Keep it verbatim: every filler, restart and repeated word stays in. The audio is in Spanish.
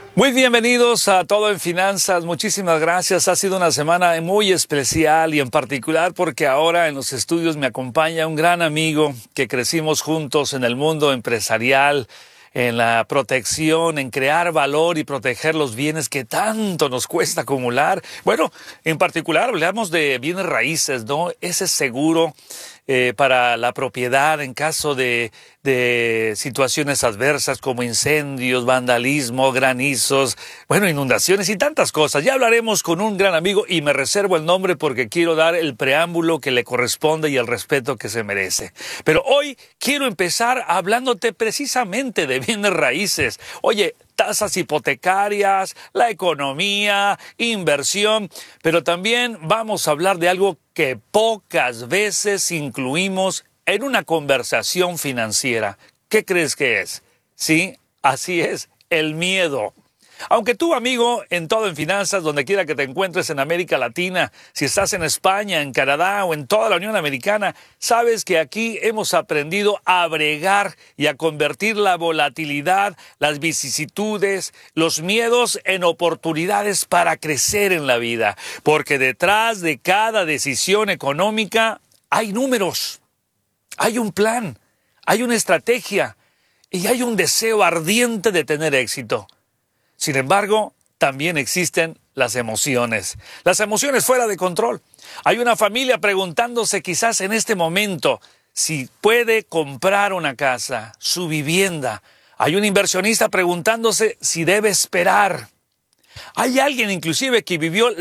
Muy bienvenidos a Todo en Finanzas, muchísimas gracias. Ha sido una semana muy especial y en particular porque ahora en los estudios me acompaña un gran amigo que crecimos juntos en el mundo empresarial, en la protección, en crear valor y proteger los bienes que tanto nos cuesta acumular. Bueno, en particular hablamos de bienes raíces, ¿no? Ese seguro eh, para la propiedad en caso de, de situaciones adversas como incendios, vandalismo, granizos, bueno, inundaciones y tantas cosas. Ya hablaremos con un gran amigo y me reservo el nombre porque quiero dar el preámbulo que le corresponde y el respeto que se merece. Pero hoy quiero empezar hablándote precisamente de bienes raíces. Oye, tasas hipotecarias, la economía, inversión, pero también vamos a hablar de algo que pocas veces incluimos en una conversación financiera. ¿Qué crees que es? Sí, así es, el miedo. Aunque tú, amigo, en Todo en Finanzas, donde quiera que te encuentres en América Latina, si estás en España, en Canadá o en toda la Unión Americana, sabes que aquí hemos aprendido a bregar y a convertir la volatilidad, las vicisitudes, los miedos en oportunidades para crecer en la vida. Porque detrás de cada decisión económica hay números, hay un plan, hay una estrategia y hay un deseo ardiente de tener éxito. Sin embargo, también existen las emociones. Las emociones fuera de control. Hay una familia preguntándose quizás en este momento si puede comprar una casa, su vivienda. Hay un inversionista preguntándose si debe esperar. Hay alguien inclusive que vivió